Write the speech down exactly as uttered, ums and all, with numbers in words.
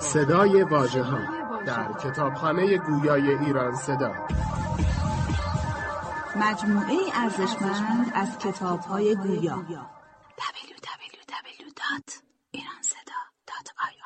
صدای واژه‌ها در کتابخانه گویای ایران صدا، مجموعه ارزشمند از کتاب‌های گویا. دبلیو دبلیو دبلیو دات ایران صدا دات آی او